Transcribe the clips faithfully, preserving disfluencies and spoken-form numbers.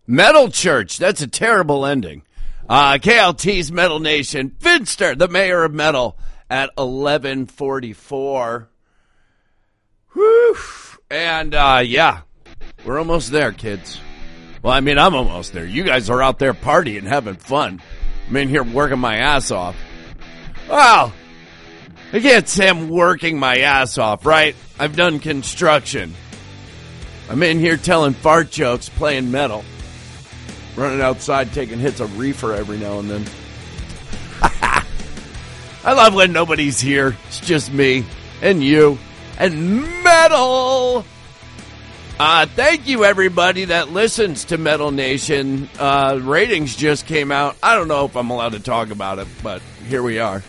Metal Church. That's a terrible ending. Uh, K L T's Metal Nation. Finster, the mayor of metal, at eleven forty-four. Whew. And, uh, yeah, we're almost there, kids. Well, I mean, I'm almost there. You guys are out there partying, having fun. I'm in here working my ass off. Well, I can't say I'm working my ass off, right? I've done construction. I'm in here telling fart jokes, playing metal. Running outside, taking hits of reefer every now and then. I love when nobody's here. It's just me and you and metal. Uh, thank you, everybody that listens to Metal Nation. Uh, ratings just came out. I don't know if I'm allowed to talk about it, but here we are.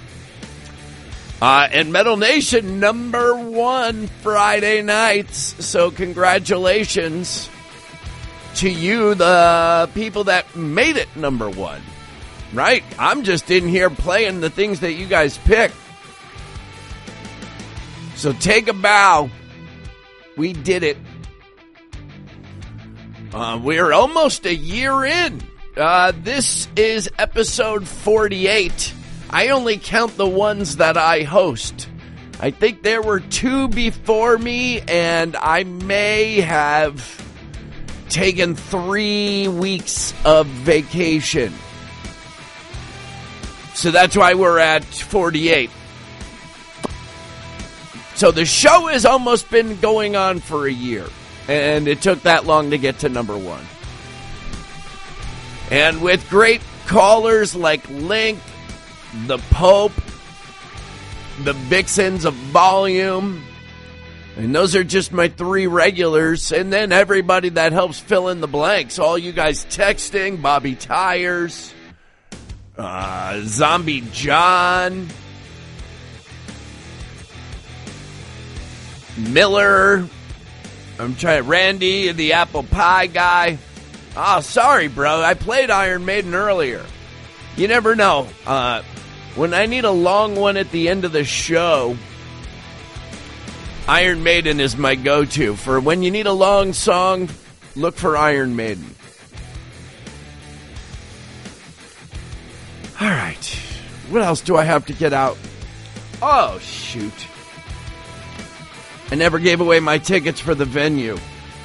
Uh, and Metal Nation, number one Friday nights. So congratulations to you, the people that made it number one, right? I'm just in here playing the things that you guys pick. So take a bow. We did it. Uh, we're almost a year in. Uh, this is episode forty-eight. I only count the ones that I host. I think there were two before me, and I may have taken three weeks of vacation. So that's why we're at forty-eight. So the show has almost been going on for a year, and it took that long to get to number one. And with great callers like Link, the Pope, the Vixens of Volume, and those are just my three regulars. And then everybody that helps fill in the blanks. All you guys texting, Bobby Tires, uh, Zombie John, Miller, I'm trying, Randy, the apple pie guy. Oh, sorry, bro. I played Iron Maiden earlier. You never know. Uh, when I need a long one at the end of the show, Iron Maiden is my go-to. For when you need a long song, look for Iron Maiden. All right. What else do I have to get out? Oh, shoot. I never gave away my tickets for the venue.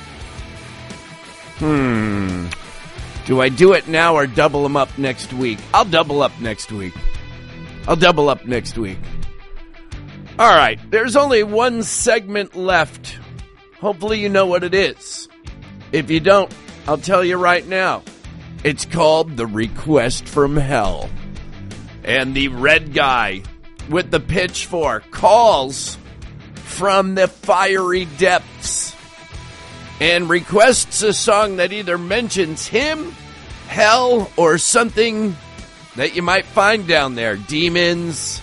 Hmm. Do I do it now or double them up next week? I'll double up next week. I'll double up next week. All right, there's only one segment left. Hopefully you know what it is. If you don't, I'll tell you right now. It's called The Request from Hell. And the red guy with the pitchfork calls from the fiery depths and requests a song that either mentions him, hell, or something that you might find down there. Demons.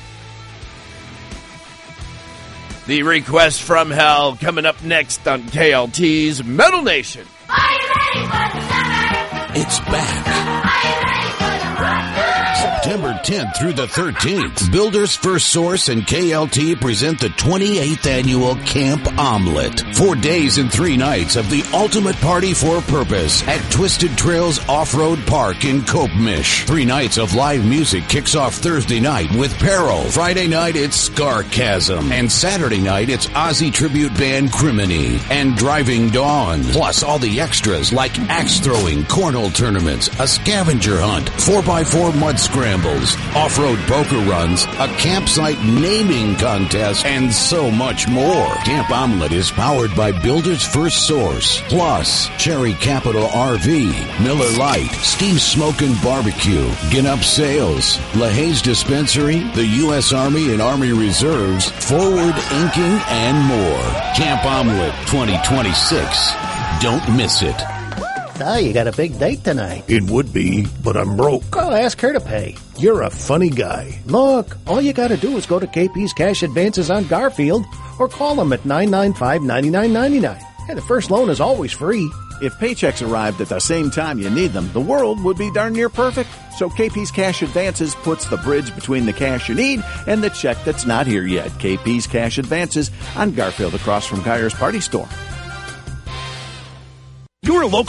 The Request from Hell coming up next on K L T's Metal Nation. Are you ready for the summer? It's back. Are you ready for the rock? September tenth through the thirteenth, Builders First Source and K L T present the twenty-eighth annual Camp Omelet. Four days and three nights of the ultimate party for purpose at Twisted Trails Off-Road Park in Copemish. Three nights of live music kicks off Thursday night with Peril. Friday night, it's Scarchasm. And Saturday night, it's Aussie tribute band Criminy and Driving Dawn. Plus all the extras like axe throwing, cornhole tournaments, a scavenger hunt, four by four mud scrambles, off-road poker runs, a campsite naming contest, and so much more. Camp Omelet is powered by Builders First Source, plus Cherry Capital R V, Miller Lite, Steve's Smokin' Barbecue, Ginup Sales, LaHaye's Dispensary, the U S Army and Army Reserves, Forward Inking, and more. Camp Omelet twenty twenty-six. Don't miss it. Oh, you got a big date tonight. It would be, but I'm broke. Oh, ask her to pay. You're a funny guy. Look, all you got to do is go to K P's Cash Advances on Garfield or call them at nine nine five, nine nine nine nine. And the first loan is always free. If paychecks arrived at the same time you need them, the world would be darn near perfect. So K P's Cash Advances puts the bridge between the cash you need and the check that's not here yet. K P's Cash Advances on Garfield across from Geyer's Party Store. You're a local